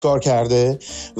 کار کرده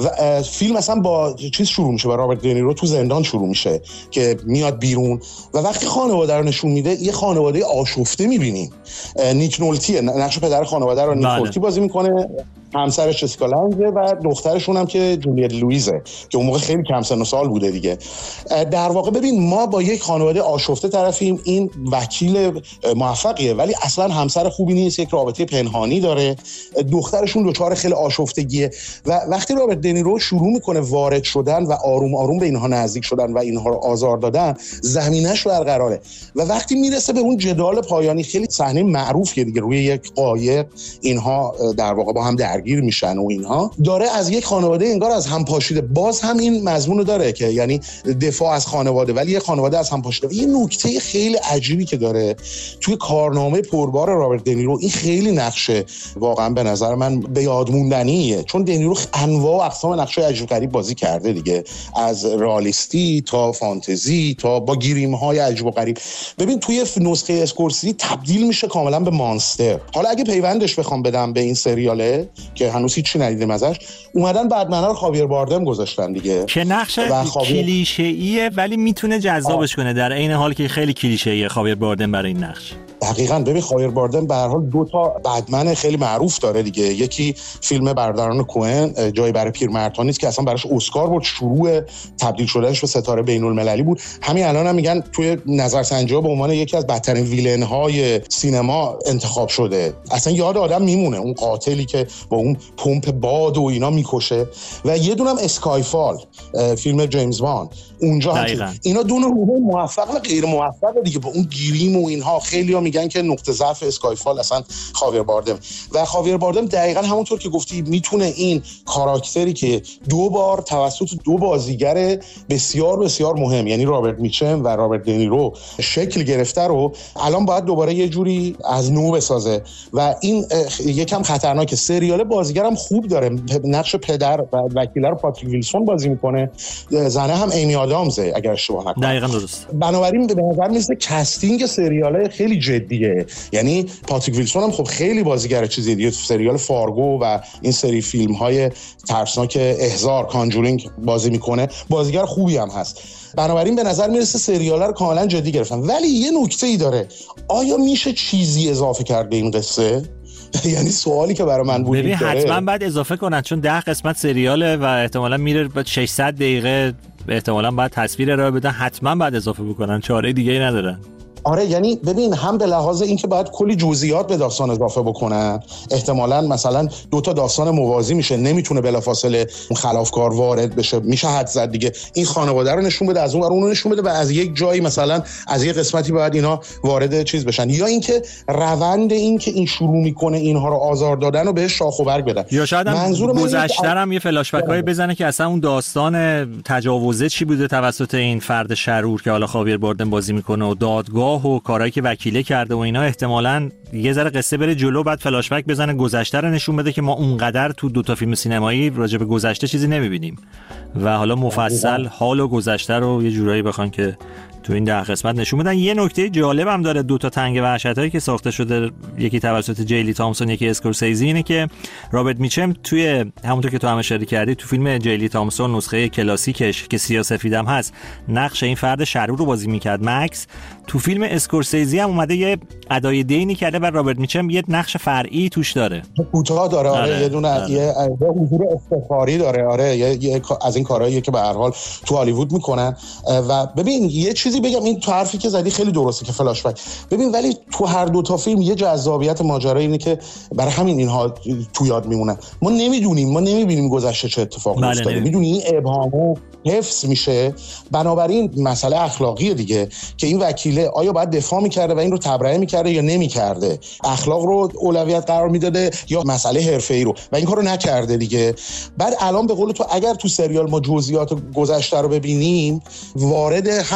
و فیلم اصلا با چیز شروع میشه، با رابرت دنیرو تو زندان شروع میشه که میاد بیرون و وقتی خانواده رو نشون میده یه خانواده آشفته میبینیم. نیک نولتی نقش پدر خانواده رو نیک نولتی بازی میکنه، همسرش جسیکا لنگه و دخترشون هم که جولیت لوئیزه که اون موقع خیلی کم سن و سال بوده دیگه. در واقع ببین ما با یک خانواده آشفته طرفیم، این وکیل موفقیه ولی اصلا همسر خوبی نیست، یک رابطه پنهانی داره، دخترشون دچار خیلی آشفتگیه و وقتی رابرت دنیرو شروع میکنه وارد شدن و آروم آروم به اینها نزدیک شدن و اینها رو آزار دادن، زمینش برقراره و وقتی میرسه به اون جدال پایانی، خیلی صحنه معروفیه دیگه، روی یک قایق اینها در واقع با هم درگیر میشن و اینها داره از یک خانواده انگار از هم پاشیده، باز هم این مضمون داره که یعنی دفاع از خانواده ولی یک خانواده از هم پاشیده. یه نکته خیلی عجیبی که داره توی کارنامه پربار رابرت دنیرو، این خیلی نقشه واقعا به نظر من به یاد موندنیه، چون دنیرو انواع و اقسام نقشه عجیب غریب بازی کرده دیگه، از رئالیستی تا فانتزی تا با گریم‌های عجیب و غریب. ببین توی نسخه اسکورسیزی تبدیل میشه کاملا به مانستر. حالا اگه پیوندش بخوام بدم به این سریاله که هنوز هیچی ندیدیم ازش، اومدن بعدمن رو خاویر باردم گذاشتن دیگه که نقش کلیشه‌ایه ولی میتونه جذابش کنه، در عین حال که خیلی کلیشه‌ایه خاویر باردم برای این نقش. دقیقاً. ببین خاویر باردم به هر حال دو تا بتمن خیلی معروف داره دیگه، یکی فیلم برادران کوئن جای برای پیرمردها نیست که اصلا براش اسکار بود، شروع تبدیل شدنش به ستاره بین‌المللی بود. همین الان هم میگن توی نظرسنجی‌ها به عنوان یکی از بدترین ویلن‌های سینما انتخاب شده. اصلا یاد آدم میمونه اون قاتلی که با اون پمپ باد و اینا میکشه. و یه دونم اسکایفال فیلم جیمز باند، اونجا هم اینا دو نوع موفق و غیر موفق دیگه، با اون گریم و اینها خیلی‌ها میگن که نقطه ضعف اسکایفال اصلا خاویر باردم و خاویر باردم دقیقاً همونطور که گفتی میتونه این کاراکتری که دو بار توسط دو بازیگر بسیار بسیار مهم یعنی رابرت میچم و رابرت دنیرو شکل گرفته رو الان باید دوباره یه جوری از نو بسازه و این یکم خطرناکه. سریال بازیگرم خوب داره، نقش پدر و وکیل رو پاتریک ویلسون بازی میکنه، زنه هم ایمی آدامزه اگر اشتباه نکنم. دقیقاً درست. بنابراین به نظر میاد کاستینگ سریال خیلی جدیه، یعنی پاتریک ویلسون هم خب خیلی بازیگر چیزی دیگه، تو سریال فارگو و این سری فیلم های ترسناک احضار کانجورینگ بازی میکنه، بازیگر خوبی هم هست. بنابراین به نظر میرسه سریال رو کاملا جدی گرفتن. ولی یه نکته‌ای داره، آیا میشه چیزی اضافه کرد به این قصه؟ یعنی سوالی که برای من بود. ببین حتما باید اضافه کنن چون 10 قسمت سریاله و احتمالاً میره 600 دقیقه، احتمالاً باید تصویر ارائه بدن، حتما باید اضافه بکنن، چاره دیگه‌ای ندارن. آره یعنی ببین هم به لحاظ اینکه باید کلی جزئیات به داستان اضافه بکنن، احتمالاً مثلا 2 تا داستان موازی میشه، نمیتونه بلافاصله اون خلافکار وارد بشه، میشه حد زد دیگه این خانواده رو نشون بده، از اون ور اون رو نشون بده و از یک جایی مثلا از یک قسمتی باید اینا وارد چیز بشن، یا اینکه روند این که این شروع میکنه اینها رو آزار دادن و بهش شاخ و برگ بدن، یا شاید منظور گذشته‌ام هم یه فلاش بک‌های بزنه که اصلا اون داستان تجاوزه چی بوده توسط این فرد شرور که حالا خاویر باردم بازی میکنه و دادگاه و کارهایی که وکیله کرده و اینا، احتمالاً یه ذره قصه بره جلو، بعد فلاش بک بزنه گذشته رو نشون بده که ما اونقدر تو 2 تا فیلم سینمایی راجع به گذشته چیزی نمی‌بینیم و حالا مفصل حال و گذشته رو یه جورایی بخوان که تو این 10 قسمت نشون بدن. یه نکته جالب هم داره 2 تا تنگ وحشتایی که ساخته شده، یکی توسط جیلی تامسون یکی اسکورسیزی، اینه که رابرت میچم توی همونطور که تو هم اشاره کردی تو فیلم جیلی تامسون نسخه کلاسیکش که سیاه‌سفیدم هست نقش این فرد شرور رو بازی میکرد مکس، تو فیلم اسکورسیزی هم اومده یه ادای دینی کرده و رابرت میچم یه نقش فرعی توش داره، کوتاه داره. آره یه دونه یه حضور افتخاری داره. آره یه از این کارهاییه که به هر حال تو هالیوود میکنن. و ببین یه چیزی بگم، این تو حرفی که زدی خیلی درسته که فلاش بک، ببین ولی تو هر 2 تا فیلم یه جذابیت ماجرا اینه که برای همین اینها تو یاد میمونن. ما نمیدونیم، ما نمیبینیم گذشته چه اتفاقی افتاده، میدونی این ابهامو حفظ میشه. بنابراین مسئله اخلاقیه دیگه که این وکیله آیا باید دفاع میکرده و این رو تبرئه میکرده یا نمیکرده، اخلاق رو اولویت قرار میداده یا مسئله حرفه‌ای رو، و این کارو نکرده دیگه. بعد الان به قول تو اگر تو سریال ما جزئیات گذشته رو ببینیم، وارد هم این مسئله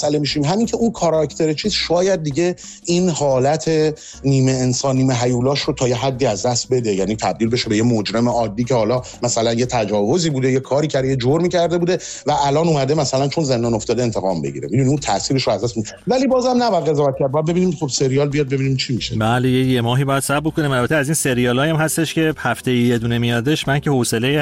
مسئله میشیم، همین که اون کاراکتر چیز شاید دیگه این حالت نیمه انسان نیمه هیولاش رو تا یه حدی از دست بده، یعنی تبدیل بشه به یه مجرم عادی که حالا مثلا یه تجاوزی بوده، یه کاری کرده، یه جرمی کرده بوده و الان اومده مثلا چون زندان افتاده انتقام بگیره. میدونی اون تاثیرش رو از دست میده. ولی بازم نباید قضاوت کرد، باید ببینیم خب سریال بیاد ببینیم چی میشه. بله یه ماهی بعد صبر کنیم. البته از این سریالایی هم هستش که هفته یه دونه میادش، من که حوصله